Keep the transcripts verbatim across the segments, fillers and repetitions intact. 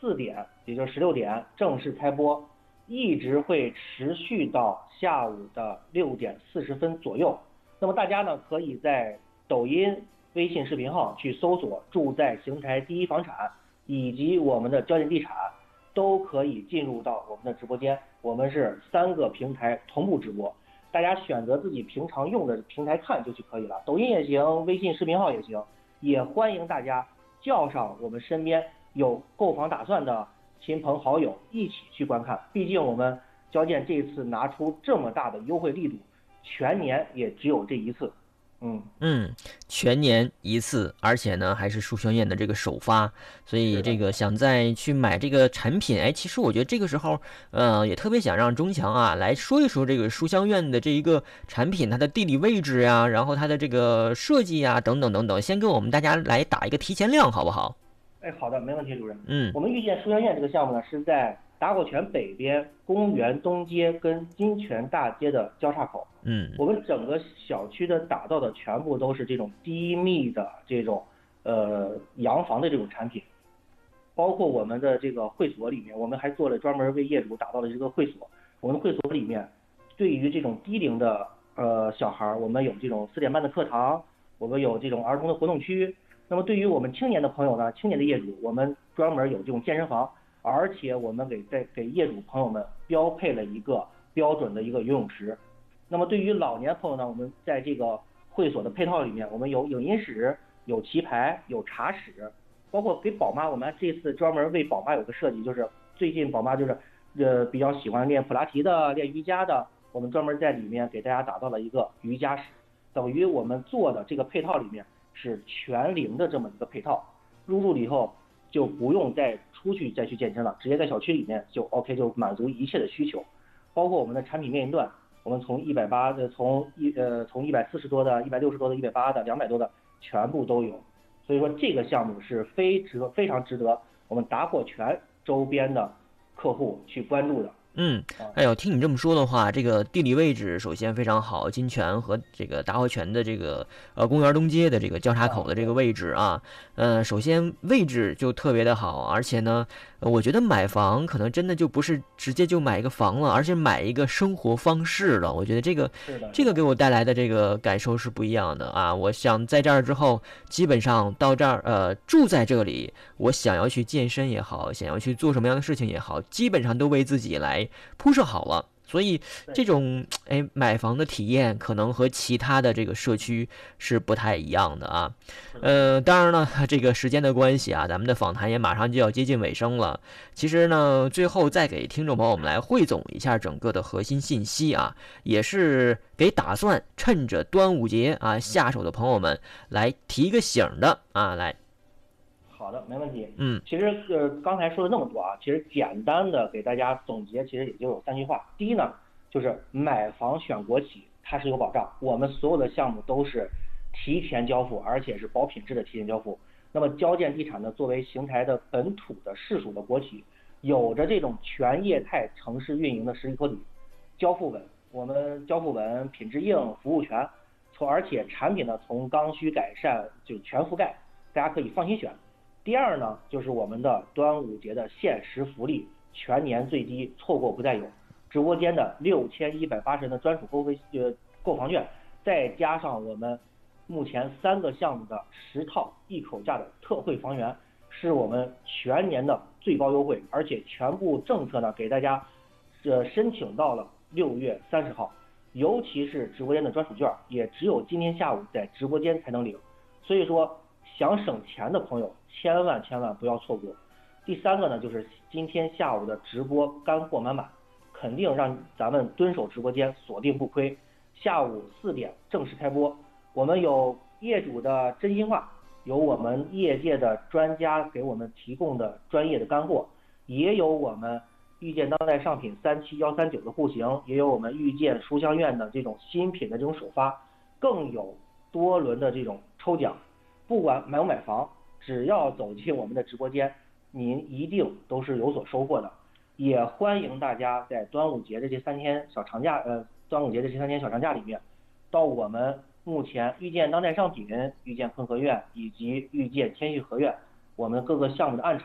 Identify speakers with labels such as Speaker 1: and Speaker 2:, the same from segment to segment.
Speaker 1: 四点，也就是十六点正式开播，一直会持续到下午的六点四十分左右。那么大家呢，可以在抖音、微信视频号去搜索“住在邢台第一房产”以及我们的交建地产，都可以进入到我们的直播间。我们是三个平台同步直播，大家选择自己平常用的平台看就就可以了，抖音也行，微信视频号也行。也欢迎大家叫上我们身边有购房打算的亲朋好友一起去观看。毕竟我们交建这次拿出这么大的优惠力度，全年也只有这一次。嗯
Speaker 2: 嗯，全年一次，而且呢还是书香苑的这个首发，所以这个想再去买这个产品，哎，其实我觉得这个时候，呃，也特别想让钟强啊来说一说这个书香苑的这一个产品，它的地理位置呀，然后它的这个设计呀，等等等等，先给我们大家来打一个提前量，好不好？
Speaker 1: 哎，好的，没问题，主任。
Speaker 2: 嗯，
Speaker 1: 我们遇见书香苑这个项目呢，是在达果泉北边公园东街跟金泉大街的交叉口。
Speaker 2: 嗯，
Speaker 1: 我们整个小区的打造的全部都是这种低密的这种呃洋房的这种产品，包括我们的这个会所里面，我们还做了专门为业主打造的这个会所。我们会所里面，对于这种低龄的呃小孩，我们有这种四点半的课堂，我们有这种儿童的活动区。那么对于我们青年的朋友呢，青年的业主，我们专门有这种健身房，而且我们给在给业主朋友们标配了一个标准的一个游泳池。那么对于老年朋友呢，我们在这个会所的配套里面，我们有影音室、有棋牌、有茶室，包括给宝妈，我们这次专门为宝妈有个设计，就是最近宝妈就是呃比较喜欢练普拉提的、练瑜伽的，我们专门在里面给大家打造了一个瑜伽室，等于我们做的这个配套里面是全龄的这么一个配套，入住了以后就不用再出去再去健身了，直接在小区里面就 OK， 就满足一切的需求，包括我们的产品面临段。我们从一百八的，从一呃从一百四十多的、一百六十多的、一百八的、两百多的，全部都有。所以说这个项目是非值非常值得我们达果泉周边的客户去关注的。
Speaker 2: 嗯，哎呦，听你这么说的话，这个地理位置首先非常好，金泉和这个达活泉的这个呃公园东街的这个交叉口的这个位置啊，呃，首先位置就特别的好，而且呢，我觉得买房可能真的就不是直接就买一个房了，而是买一个生活方式了。我觉得这个这个给我带来的这个感受是不一样的啊！我想在这儿之后，基本上到这儿呃住在这里，我想要去健身也好，想要去做什么样的事情也好，基本上都为自己来铺设好了，所以这种哎买房的体验可能和其他的这个社区是不太一样的啊。呃，当然了，这个时间的关系啊，咱们的访谈也马上就要接近尾声了。其实呢，最后再给听众朋友们来汇总一下整个的核心信息啊，也是给打算趁着端午节啊下手的朋友们来提个醒的啊，来。
Speaker 1: 好的，没问题。
Speaker 2: 嗯，
Speaker 1: 其实呃刚才说了那么多啊，其实简单的给大家总结，其实也就有三句话。第一呢，就是买房选国企，它是有保障，我们所有的项目都是提前交付，而且是保品质的提前交付。那么交建地产呢，作为邢台的本土的市属的国企，有着这种全业态城市运营的实力托底，交付稳，我们交付稳，品质硬，服务全，从而且产品呢从刚需改善就全覆盖，大家可以放心选。第二呢，就是我们的端午节的限时福利，全年最低，错过不再有。直播间的六千一百八十元的专属购费呃购房券，再加上我们目前三个项目的十套一口价的特惠房源，是我们全年的最高优惠，而且全部政策呢给大家呃申请到了六月三十号，尤其是直播间的专属券，也只有今天下午在直播间才能领。所以说，想省钱的朋友千万千万不要错过。第三个呢，就是今天下午的直播干货满满，肯定让咱们蹲守直播间锁定不亏。下午四点正式开播，我们有业主的真心话，有我们业界的专家给我们提供的专业的干货，也有我们遇见当代商品三七幺三九的户型，也有我们遇见书香苑的这种新品的这种首发，更有多轮的这种抽奖。不管买不买房，只要走进我们的直播间，您一定都是有所收获的。也欢迎大家在端午节的这三天小长假，呃，端午节的这三天小长假里面，到我们目前遇见当代商品、遇见坤和苑以及遇见天旭合苑，我们各个项目的暗场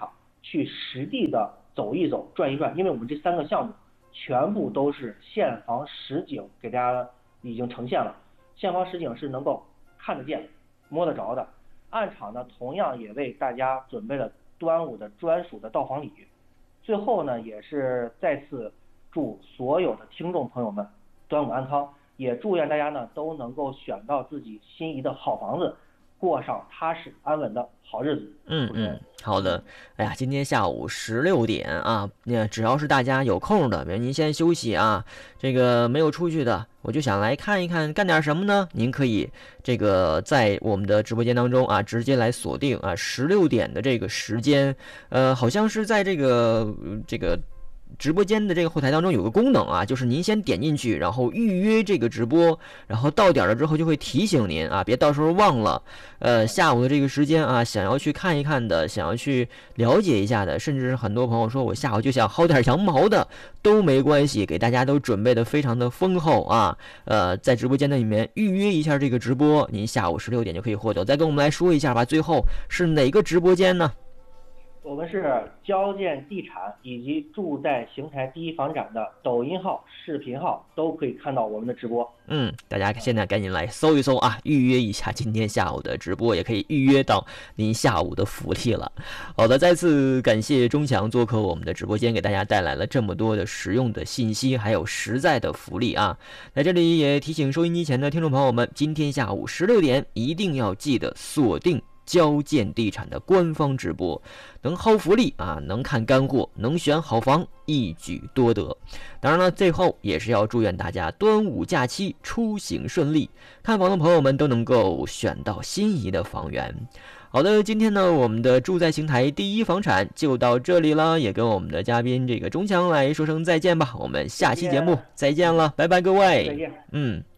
Speaker 1: 去实地的走一走、转一转，因为我们这三个项目全部都是现房实景给大家已经呈现了，现房实景是能够看得见、摸得着的。暗场呢，同样也为大家准备了端午的专属的到访礼。最后呢，也是再次祝所有的听众朋友们端午安康，也祝愿大家呢都能够选到自己心仪的好房子，过上踏实安稳的好日子。
Speaker 2: 嗯嗯，好的。哎呀，今天下午十六点啊，那只要是大家有空的，比如您先休息啊，这个没有出去的，我就想来看一看，干点什么呢？您可以这个在我们的直播间当中啊，直接来锁定啊十六点的这个时间，呃，好像是在这个这个。直播间的这个后台当中有个功能啊，就是您先点进去，然后预约这个直播，然后到点了之后就会提醒您啊，别到时候忘了。呃，下午的这个时间啊，想要去看一看的，想要去了解一下的，甚至是很多朋友说我下午就想薅点羊毛的，都没关系，给大家都准备的非常的丰厚啊。呃，在直播间的里面预约一下这个直播，您下午十六点就可以获得。再跟我们来说一下吧，最后是哪个直播间呢？
Speaker 1: 我们是交建地产以及住在邢台第一房展的抖音号、视频号都可以看到我们的直播。
Speaker 2: 嗯，大家现在赶紧来搜一搜啊，预约一下今天下午的直播，也可以预约到您下午的福利了。好的，再次感谢钟强做客我们的直播间，给大家带来了这么多的实用的信息，还有实在的福利啊。在这里也提醒收音机前的听众朋友们，今天下午十六点一定要记得锁定交建地产的官方直播，能薅福利啊，能看干货，能选好房，一举多得。当然了，最后也是要祝愿大家端午假期出行顺利，看房的朋友们都能够选到心仪的房源。好的，今天呢，我们的住在邢台第一房产就到这里了，也跟我们的嘉宾这个钟强来说声再见吧，我们下期节目再见了，拜拜各位。
Speaker 1: 再见。
Speaker 2: 嗯。